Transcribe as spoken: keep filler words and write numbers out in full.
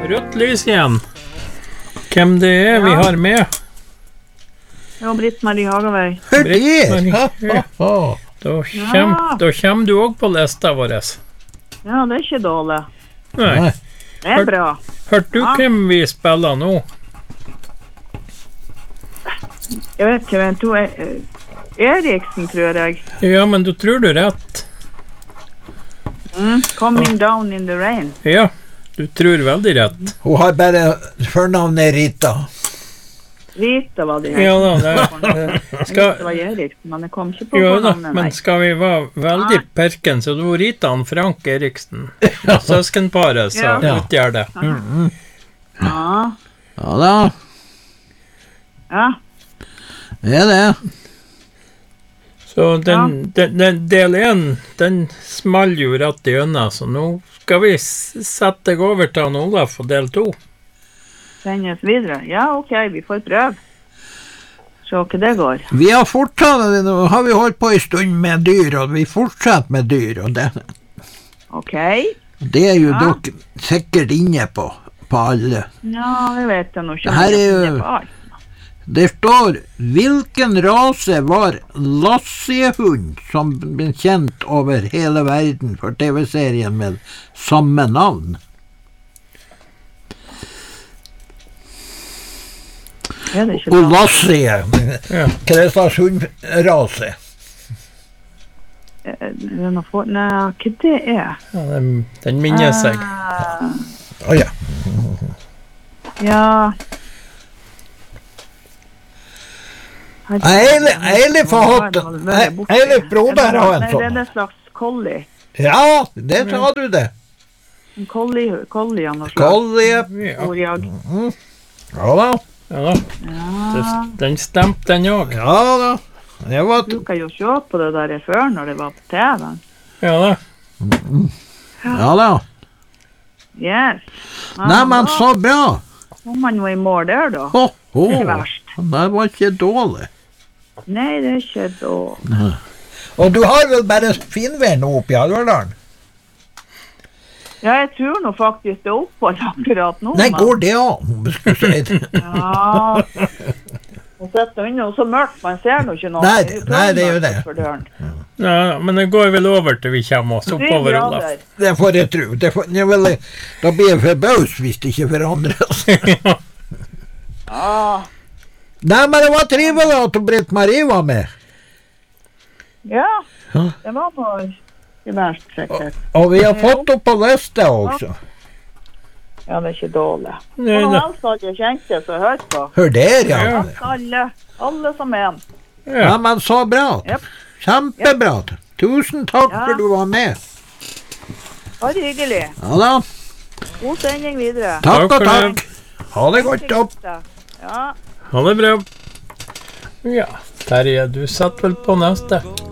Rødt lys igjen. Hvem det er ja. vi har med? Ja, Britt-Marie Hagevei. Hør det! Ja. Da kommer ja. kjem du også på lista vår. Ja, det er ikke dårlig. Nei. Det er bra. Hørte du ja. hvem vi spiller nå? Jeg vet ikke, hvem to er... Eriksen, tror jeg. Ja, men du tror du rett. Mm, coming down in the rain. Ja, du tror veldig rett. Hun har bare fornavnet Rita. Rita var det. Ja da, det, det skal... det var Eriksen, men jeg kom ikke på jo, fornavnet. Men skal vi være veldig perken, så du Rita og Frank Eriksen. Søskenparet, så ja. utgjør det. Mm-hmm. Ja. Ja da. Ja. Det er det. Så den, ja. den, den del én, den small jo rett i øynene, så nå skal vi sette deg over til Olaf for del to. Sendes videre? Ja, ok, vi får prøve. Så hva det går. Vi har fortsatt, nå har vi holdt på en stund med dyr, og vi fortsetter med dyr, og det. Ok. Det er jo ja. dere sikkert inne på, på alle. Ja, vi vet det nå ikke. Her er jo... Det står, hvilken rase var Lassie-hund som ble kjent over hele verden for T V-serien med samme navn? Er det ikke Og Lassie, ja. Hva er slags hundrase? Nei, hva det er? Ja, den, den minner seg. Å uh, oh, ja. Ja... Eilif har hatt Eilif broder har en sånn. Det er en slags collie. Ja, det sa du det. En collie, collie av noe slags. Collie. Ja. Mm. Ja da. Ja da. Ja. Den stemte den også. Ja da. Det var du kan jo se på det der før når det var på T V. Ja da. Mm. Ja da. Yes. Ja, nei, men så bra. Om man var i mål der da. Oh, oh. Det er verst. Det var ikke dårlig. Nei, det er ikke dårlig. Og du har vel bare finvær nå oppe i Alverdalen? Ja, jeg tror nå faktisk det er opphold akkurat nå. Nei, går det an? Ja. Og setter inne, og så mørkt, man ser nå ikke noe. Nei, nei, det er jo det. Ja. Ja, men det går vel over til vi kommer oss oppover, Olaf. Det får jeg tro. Det får, jeg vel, da blir jeg forbaus hvis det ikke forandres. Ja. Ah. Nei, men det var trivelig at Britt-Marie var med. Ja, det var bare ikke verst, sikkert. Og, og vi har fått opp på liste også. Ja, det er ikke dårlig. Og noen else har jeg kjent det, så hør på. Hør der, ja. Ja. Alle, alle som en. Ja, ja men så bra. Yep. Kjempebra. Yep. Tusen takk ja. for du var med. Bare hyggelig. Ja da. God sending videre. Takk og takk. Ha det godt opp. Ja. Ha det bra. Ja, Terje, du setter vel på neste.